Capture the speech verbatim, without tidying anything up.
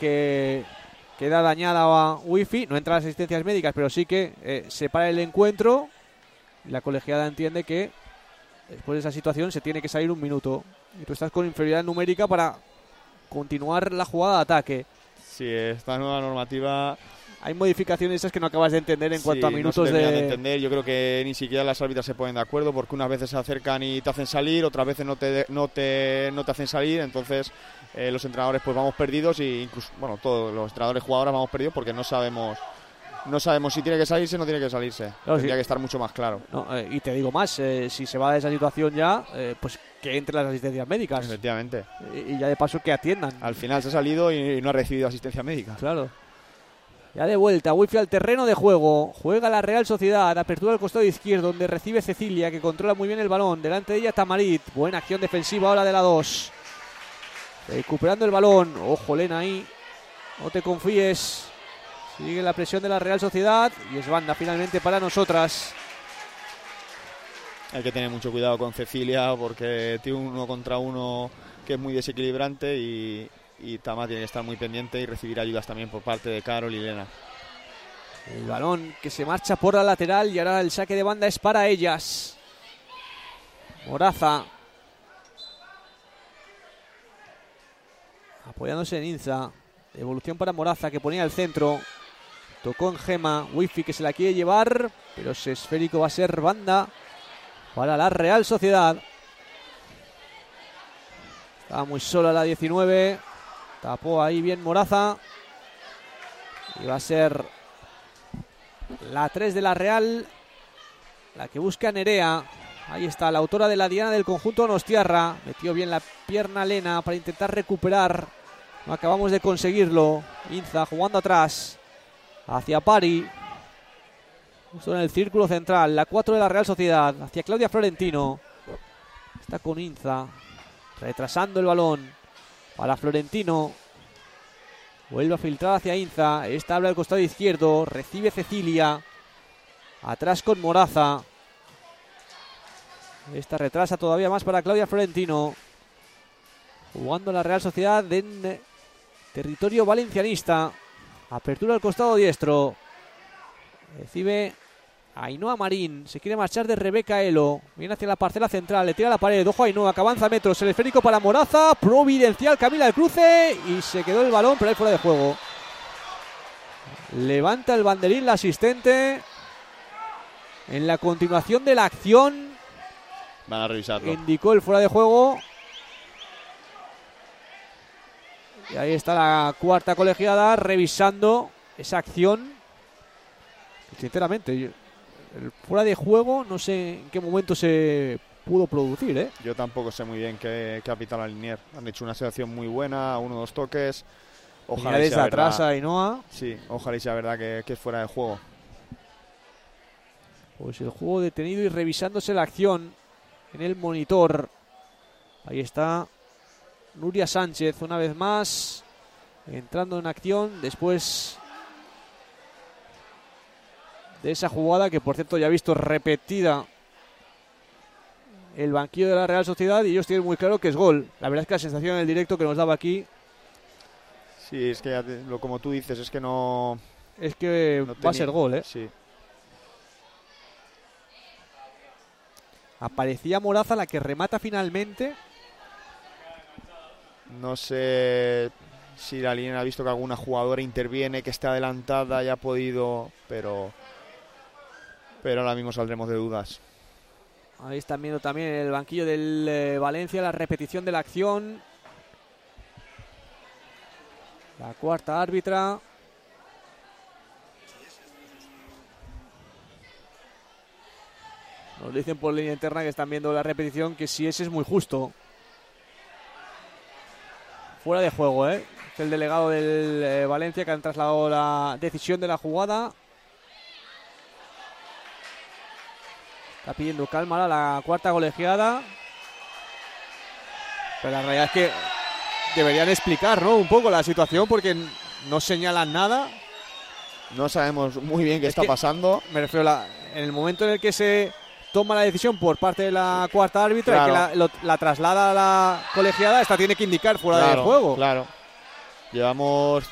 que queda dañada Wifi, no entra las asistencias médicas, pero sí que eh, se para el encuentro y la colegiada entiende que después de esa situación se tiene que salir un minuto y tú estás con inferioridad numérica para continuar la jugada de ataque. Sí, esta nueva normativa... Hay modificaciones esas que no acabas de entender en sí, cuanto a minutos no se de... de entender. Yo creo que ni siquiera las árbitras se ponen de acuerdo porque unas veces se acercan y te hacen salir, otras veces no te no te no te hacen salir, entonces eh, los entrenadores pues vamos perdidos y incluso bueno todos los entrenadores jugadoras vamos perdidos porque no sabemos no sabemos si tiene que salirse o no tiene que salirse. Claro, Tendría sí. que estar mucho más claro. No, eh, y te digo más, eh, si se va de esa situación ya, eh, pues que entre las asistencias médicas. Efectivamente. Y, y ya de paso que atiendan. Al final se ha salido y, y no ha recibido asistencia médica. Claro. Ya de vuelta, Wifi al terreno de juego. Juega la Real Sociedad. Apertura al costado izquierdo, donde recibe Cecilia, que controla muy bien el balón. Delante de ella Tamarit. Buena acción defensiva ahora de la dos. Recuperando el balón. Ojo, Lena ahí. No te confíes. Sigue la presión de la Real Sociedad. Y es banda finalmente para nosotras. Hay que tener mucho cuidado con Cecilia porque tiene uno contra uno que es muy desequilibrante y... y Tama tiene que estar muy pendiente y recibir ayudas también por parte de Carol y Lena. El balón que se marcha por la lateral y ahora el saque de banda es para ellas. Moraza apoyándose en Inza. Devolución para Moraza, que ponía el centro. Tocó en Gema. Wifi, que se la quiere llevar, pero ese esférico va a ser banda para la Real Sociedad. Estaba muy sola la diecinueve. Tapó ahí bien Moraza. Y va a ser la tres de la Real, la que busca Nerea. Ahí está la autora de la diana del conjunto Donostiarra. Metió bien la pierna Lena para intentar recuperar. No acabamos de conseguirlo. Inza jugando atrás hacia Pari. Justo en el círculo central. La cuatro de la Real Sociedad. Hacia Claudia Florentino. Está con Inza. Retrasando el balón para Florentino. Vuelve a filtrar hacia Inza. Esta habla al costado izquierdo. Recibe Cecilia. Atrás con Moraza. Esta retrasa todavía más para Claudia Florentino. Jugando la Real Sociedad en territorio valencianista. Apertura al costado diestro. Recibe Ainhoa Marín. Se quiere marchar de Rebeca Elo. Viene hacia la parcela central. Le tira a la pared. Ojo a Ainhoa, que avanza metros. El esférico para Moraza. Providencial camina al cruce. Y se quedó el balón, pero ahí fuera de juego. Levanta el banderín la asistente. En la continuación de la acción. Van a revisarlo. Indicó el fuera de juego. Y ahí está la cuarta colegiada revisando esa acción. Sinceramente, yo, el fuera de juego no sé en qué momento se pudo producir, ¿eh? Yo tampoco sé muy bien qué, qué ha pitado la Linier. Han hecho una situación muy buena, uno o dos toques. Ojalá desde sea atrás verdad. a Ainhoa. Sí, ojalá y sea verdad que, que es fuera de juego. Pues el juego detenido y revisándose la acción en el monitor. Ahí está Nuria Sánchez una vez más entrando en acción después de esa jugada que por cierto ya he visto repetida el banquillo de la Real Sociedad y ellos tienen muy claro que es gol. La verdad es que la sensación en el directo que nos daba aquí, Sí, es que ya te- lo como tú dices, es que no... es que no va a tenía- ser gol, ¿eh? Sí. Aparecía Moraza, la que remata finalmente. No sé si la línea ha visto que alguna jugadora interviene, que esté adelantada y ha podido, pero pero ahora mismo saldremos de dudas. Ahí están viendo también en el banquillo del eh, Valencia la repetición de la acción. La cuarta árbitra. Nos dicen por línea interna que están viendo la repetición, que si ese es muy justo. Fuera de juego, ¿eh? Es el delegado del eh, Valencia que han trasladado la decisión de la jugada. Está pidiendo calma a la cuarta colegiada. Pero la realidad es que deberían explicar, ¿no? Un poco la situación porque no señalan nada. No sabemos muy bien qué Es está que- pasando. Me refiero a la, en el momento en el que se toma la decisión por parte de la cuarta árbitra Claro. y que la, lo- la traslada a la colegiada, esta tiene que indicar fuera Claro, de juego. Claro. Llevamos